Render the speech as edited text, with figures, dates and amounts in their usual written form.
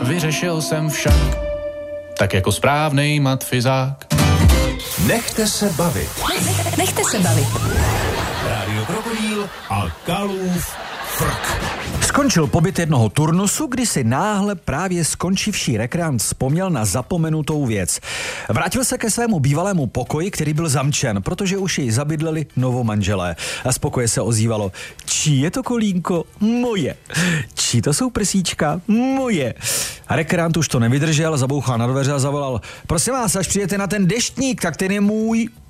vyřešil jsem však, tak jako správnej matfizák. Nechte se bavit. Nechte se bavit. Rádio Krokodýl a Kalův frk. Skončil pobyt jednoho turnusu, kdy si náhle právě skončivší rekreant vzpomněl na zapomenutou věc. Vrátil se ke svému bývalému pokoji, který byl zamčen, protože už jej zabydleli novomanželé. A z pokoje se ozývalo: čí je to kolínko? Moje. Čí to jsou prsíčka? Moje. A rekreant už to nevydržel, zabouchal na dveře a zavolal: prosím vás, až přijete na ten deštník, tak ten je můj.